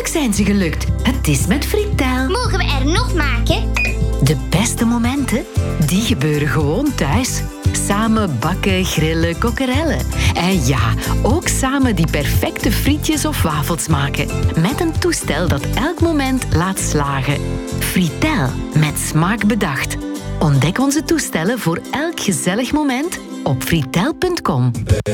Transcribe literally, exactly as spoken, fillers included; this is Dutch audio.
zijn ze gelukt. Het is met Fritel. Mogen we er nog maken? De beste momenten, die gebeuren gewoon thuis. Samen bakken, grillen, kokkerellen. En ja, ook samen die perfecte frietjes of wafels maken. Met een toestel dat elk moment laat slagen. Fritel, met smaak bedacht. Ontdek onze toestellen voor elk gezellig moment op fritel punt com.